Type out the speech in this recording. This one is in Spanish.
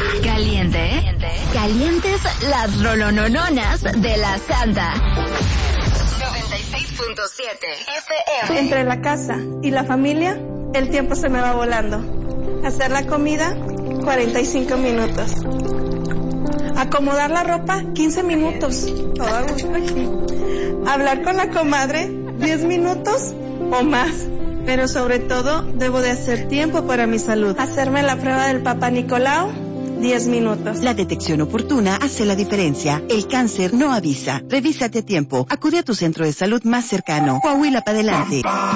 Caliente, ¿eh? Calientes las rolonononas de la Santa. 96.7 FM. Entre la casa y la familia, el tiempo se me va volando. Hacer la comida, 45 minutos. Acomodar la ropa, 15 minutos. Todo a gusto aquí. Hablar con la comadre, 10 minutos o más. Pero sobre todo, debo de hacer tiempo para mi salud. Hacerme la prueba del Papá Nicolau, 10 minutos. La detección oportuna hace la diferencia. El cáncer no avisa. Revísate a tiempo. Acude a tu centro de salud más cercano. Coahuila para adelante.